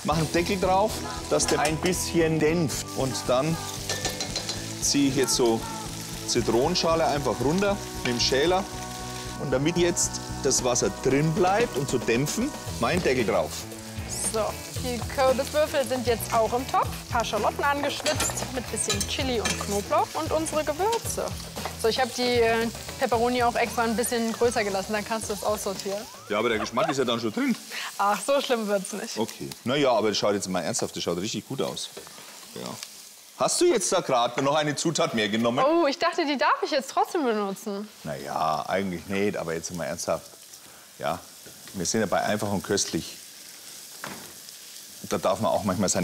mache einen Deckel drauf, dass der ein bisschen dämpft. Und dann ziehe ich jetzt so Zitronenschale einfach runter mit dem Schäler. Und damit jetzt das Wasser drin bleibt und zu dämpfen, mein Deckel drauf. So, die Kürbiswürfel sind jetzt auch im Topf. Ein paar Schalotten angeschnitzt mit bisschen Chili und Knoblauch und unsere Gewürze. So, ich habe die Peperoni auch extra ein bisschen größer gelassen, dann kannst du es aussortieren. Ja, aber der Geschmack ist ja dann schon drin. Ach, so schlimm wird's nicht. Okay. Na ja, aber das schaut jetzt mal ernsthaft, das schaut richtig gut aus. Ja. Hast du jetzt da gerade noch eine Zutat mehr genommen? Oh, ich dachte, die darf ich jetzt trotzdem benutzen. Na ja, eigentlich nicht, aber jetzt mal ernsthaft. Ja, wir sind ja bei einfach und köstlich. Da darf man auch manchmal seine